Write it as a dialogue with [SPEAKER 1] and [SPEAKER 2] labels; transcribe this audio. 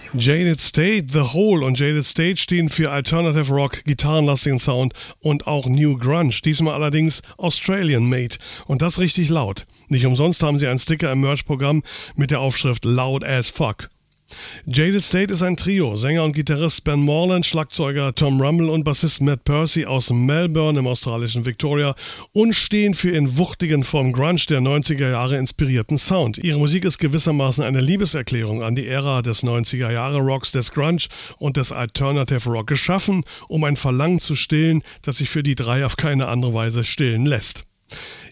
[SPEAKER 1] Jaded State, The Hole und Jaded State stehen für Alternative Rock, gitarrenlastigen Sound und auch New Grunge, diesmal allerdings Australian Made und das richtig laut. Nicht umsonst haben sie einen Sticker im Merch-Programm mit der Aufschrift Loud as Fuck. Jaded State ist ein Trio, Sänger und Gitarrist Ben Moreland, Schlagzeuger Tom Rummel und Bassist Matt Percy aus Melbourne im australischen Victoria und stehen für ihren wuchtigen, vom Grunge der 90er Jahre inspirierten Sound. Ihre Musik ist gewissermaßen eine Liebeserklärung an die Ära des 90er Jahre Rocks, des Grunge und des Alternative Rock, geschaffen, um ein Verlangen zu stillen, das sich für die drei auf keine andere Weise stillen lässt.